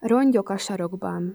Rongyok a sarokban.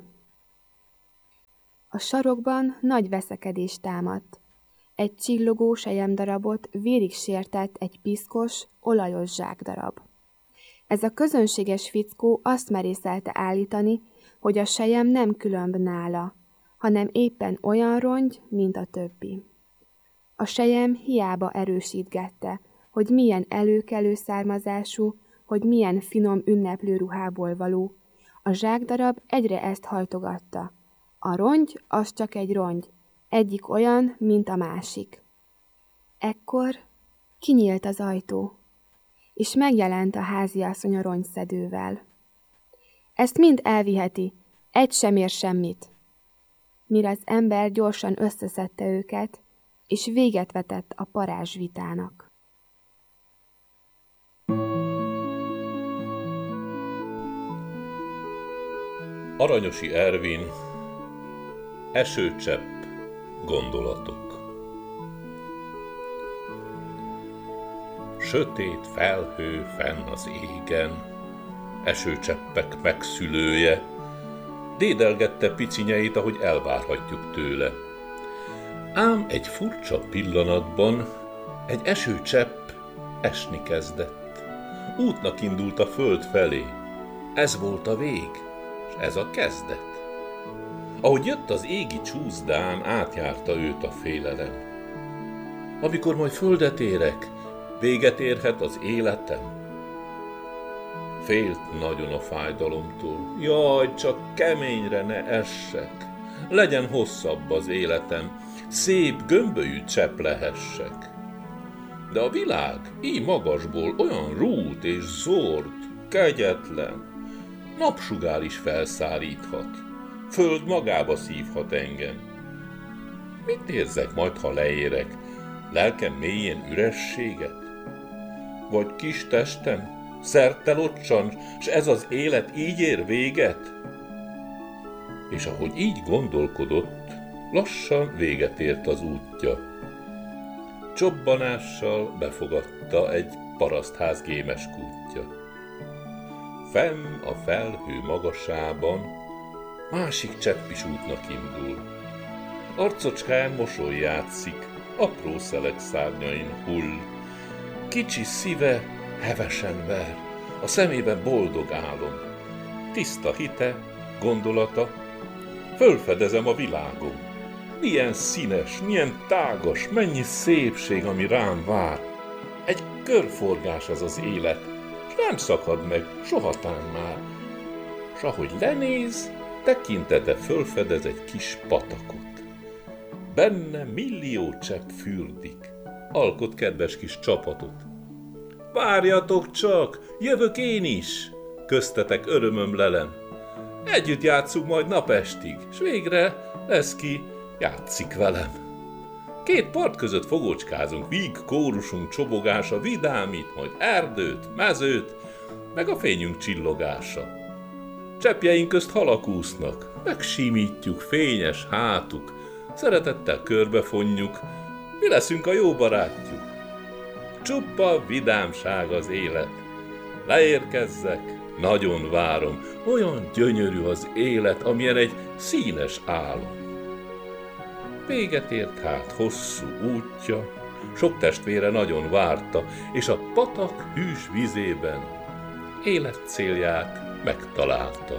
A sarokban nagy veszekedés támadt. Egy csillogó selyemdarabot vérig sértett egy piszkos, olajos zsákdarab. Ez a közönséges fickó azt merészelte állítani, hogy a selyem nem különb nála, hanem éppen olyan rongy, mint a többi. A selyem hiába erősítgette, hogy milyen előkelő származású, hogy milyen finom ünneplőruhából való. A zsákdarab egyre ezt hajtogatta. A rongy az csak egy rongy, egyik olyan, mint a másik. Ekkor kinyílt az ajtó, és megjelent a háziasszony a rongyszedővel. Ezt mind elviheti, egy sem ér semmit. Mire az ember gyorsan összeszedte őket, és véget vetett a parázsvitának. Aranyosi Ervin, esőcsepp, gondolatok. Sötét felhő fenn az égen, esőcseppek megszülője, dédelgette picinyeit, ahogy elvárhatjuk tőle. Ám egy furcsa pillanatban egy esőcsepp esni kezdett. Útnak indult a föld felé. Ez volt a vég, és ez a kezdet. Ahogy jött az égi csúszdán, átjárta őt a félelem. Amikor majd földet érek, véget érhet az életem. Félt nagyon a fájdalomtól. Jaj, csak keményre ne essek. Legyen hosszabb az életem, szép gömbölyű csepp lehessek. De a világ így magasból olyan rút és zord, kegyetlen. Napsugár is felszáríthat, föld magába szívhat engem. Mit érzek majd, ha leérek? Lelkem mélyén ürességet? Vagy kis testem szerte locsan, s ez az élet így ér véget? És ahogy így gondolkodott, lassan véget ért az útja. Csobbanással befogadta egy parasztház gémes kútja. Fenn a felhő magasában másik csepp is útnak indul. Arcocskán mosoly játszik, apró szelek szárnyain hull. Kicsi szíve hevesen ver, a szemében boldog álom. Tiszta hite, gondolata, fölfedezem a világom. Milyen színes, milyen tágas, mennyi szépség, ami rám vár. Egy körforgás ez az élet, s nem szakad meg sohatán már. S ahogy lenéz, tekintete fölfedez egy kis patakot. Benne millió csepp fürdik, alkot kedves kis csapatot. Várjatok csak, jövök én is, köztetek örömöm lelem. Együtt játszunk majd napestig, s végre lesz ki, játszik velem. Két part között fogócskázunk, víg kórusunk csobogása vidámít, majd erdőt, mezőt, meg a fényünk csillogása. Cseppjeink közt halak úsznak, megsímítjuk fényes hátuk, szeretettel körbefonjuk, mi leszünk a jó barátjuk. Csupa vidámság az élet. Leérkezzek, nagyon várom, olyan gyönyörű az élet, amilyen egy színes álom. Véget ért hát hosszú útja, sok testvére nagyon várta, és a patak hűs vizében élet célját megtalálta.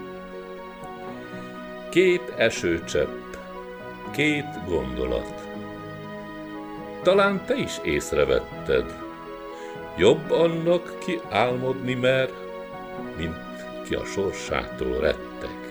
Két esőcsepp, két gondolat. Talán te is észrevetted, jobb annak, ki álmodni mer, mint ki a sorsától retteg.